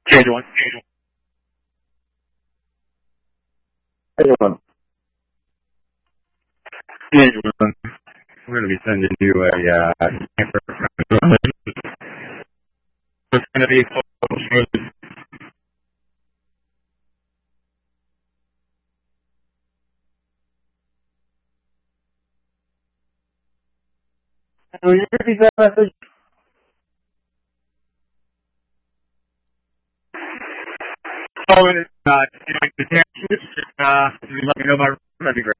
Hey, everyone. Hey, everyone. Hey, everyone. We're going to be sending you a camper from it's going to be close. Will you repeat that message? Oh, and the camp, let me know my room. That'd be great.